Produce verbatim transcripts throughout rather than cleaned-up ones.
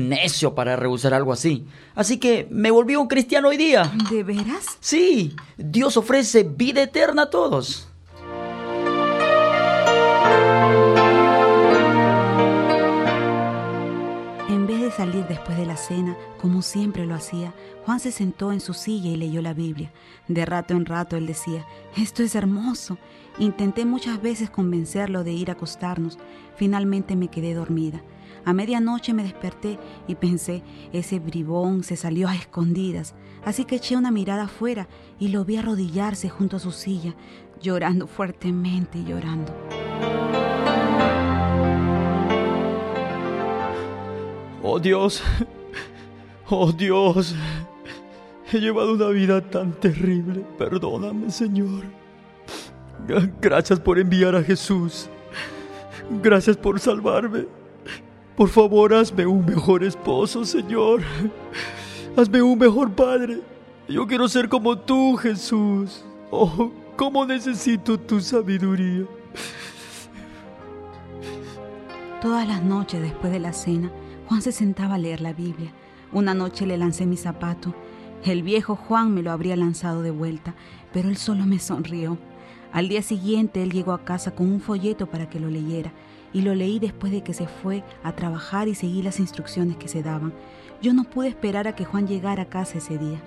necio para rehusar algo así. Así que me volví un cristiano hoy día. ¿De veras? Sí, Dios ofrece vida eterna a todos. En vez de salir después de la cena, como siempre lo hacía, Juan se sentó en su silla y leyó la Biblia. De rato en rato él decía: «Esto es hermoso». Intenté muchas veces convencerlo de ir a acostarnos. Finalmente me quedé dormida. A medianoche me desperté y pensé: ese bribón se salió a escondidas. Así que eché una mirada afuera y lo vi arrodillarse junto a su silla, llorando fuertemente y llorando. Oh Dios, oh Dios, he llevado una vida tan terrible. Perdóname, Señor. Gracias por enviar a Jesús. Gracias por salvarme. Por favor, hazme un mejor esposo, Señor. Hazme un mejor padre. Yo quiero ser como tú, Jesús. Oh, cómo necesito tu sabiduría. Todas las noches después de la cena, Juan se sentaba a leer la Biblia. Una noche le lancé mi zapato. El viejo Juan me lo habría lanzado de vuelta, pero él solo me sonrió. Al día siguiente él llegó a casa con un folleto para que lo leyera, y lo leí después de que se fue a trabajar y seguí las instrucciones que se daban. Yo no pude esperar a que Juan llegara a casa ese día.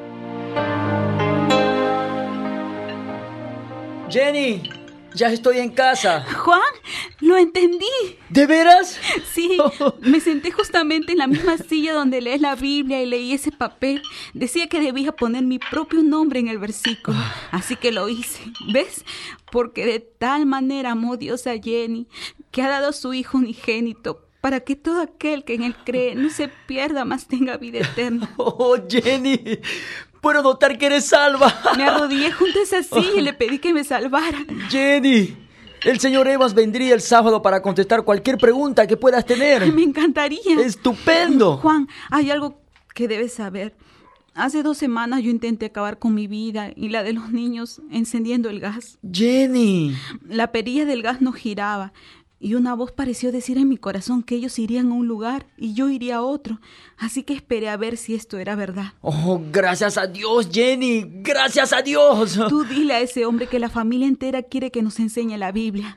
Jenny, ya estoy en casa. Juan, lo entendí. ¿De veras? Sí, me senté justamente en la misma silla donde lees la Biblia y leí ese papel. Decía que debía poner mi propio nombre en el versículo, así que lo hice. ¿Ves? Porque de tal manera amó Dios a Jenny, que ha dado a su Hijo unigénito, para que todo aquel que en él cree no se pierda, mas tenga vida eterna. Oh, Jenny, puedo notar que eres salva. Me arrodillé junto a esa silla y le pedí que me salvara. Jenny, el señor Evans vendría el sábado para contestar cualquier pregunta que puedas tener. Me encantaría. ¡Estupendo! Juan, hay algo que debes saber. Hace dos semanas yo intenté acabar con mi vida y la de los niños encendiendo el gas. Jenny. La perilla del gas no giraba y una voz pareció decir en mi corazón que ellos irían a un lugar y yo iría a otro. Así que esperé a ver si esto era verdad. Oh, gracias a Dios, Jenny. Gracias a Dios. Tú dile a ese hombre que la familia entera quiere que nos enseñe la Biblia.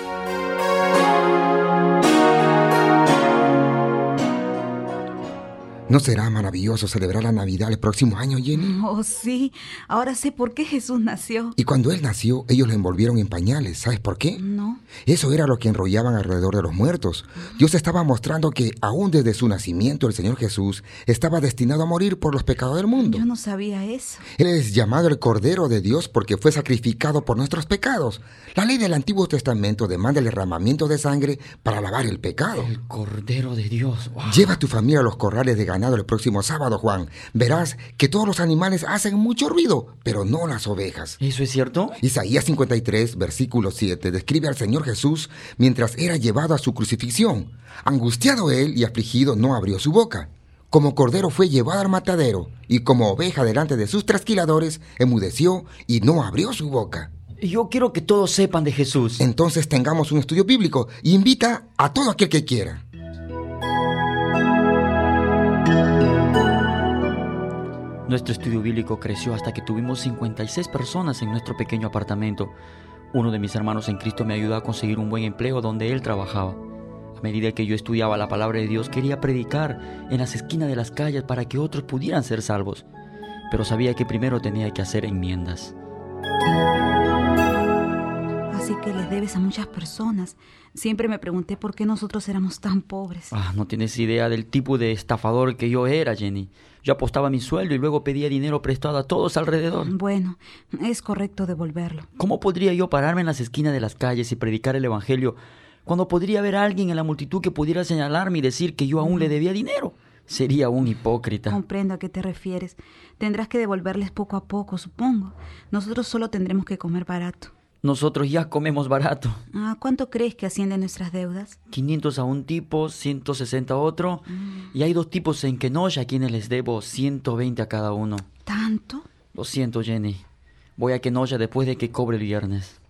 ¿No será maravilloso celebrar la Navidad el próximo año, Jenny? Oh, sí. Ahora sé por qué Jesús nació. Y cuando Él nació, ellos lo envolvieron en pañales. ¿Sabes por qué? No. Eso era lo que enrollaban alrededor de los muertos. Dios estaba mostrando que aún desde su nacimiento el Señor Jesús estaba destinado a morir por los pecados del mundo. Yo no sabía eso. Él es llamado el Cordero de Dios porque fue sacrificado por nuestros pecados. La ley del Antiguo Testamento demanda el derramamiento de sangre para lavar el pecado. El Cordero de Dios. Wow. Lleva a tu familia a los corrales de ganado el próximo sábado, Juan. Verás que todos los animales hacen mucho ruido, pero no las ovejas. ¿Eso es cierto? Isaías cincuenta y tres, versículo siete, describe al Señor Jesús mientras era llevado a su crucifixión. Angustiado él y afligido, no abrió su boca. Como cordero fue llevado al matadero, y como oveja delante de sus trasquiladores, enmudeció y no abrió su boca. Yo quiero que todos sepan de Jesús. Entonces tengamos un estudio bíblico e invita a todo aquel que quiera. Nuestro estudio bíblico creció hasta que tuvimos cincuenta y seis personas en nuestro pequeño apartamento. Uno de mis hermanos en Cristo me ayudó a conseguir un buen empleo donde él trabajaba. A medida que yo estudiaba la palabra de Dios, quería predicar en las esquinas de las calles para que otros pudieran ser salvos. Pero sabía que primero tenía que hacer enmiendas. Así que les debes a muchas personas. Siempre me pregunté por qué nosotros éramos tan pobres. Ah, no tienes idea del tipo de estafador que yo era, Jenny. Yo apostaba mi sueldo y luego pedía dinero prestado a todos alrededor. Bueno, es correcto devolverlo. ¿Cómo podría yo pararme en las esquinas de las calles y predicar el evangelio cuando podría haber alguien en la multitud que pudiera señalarme y decir que yo aún le debía dinero? Sería un hipócrita. Comprendo a qué te refieres. Tendrás que devolverles poco a poco, supongo. Nosotros solo tendremos que comer barato. Nosotros ya comemos barato. Ah, ¿cuánto crees que ascienden nuestras deudas? quinientos a un tipo, ciento sesenta a otro. Mm. Y hay dos tipos en Kenosha a quienes les debo ciento veinte a cada uno. ¿Tanto? Lo siento, Jenny. Voy a Kenosha después de que cobre el viernes.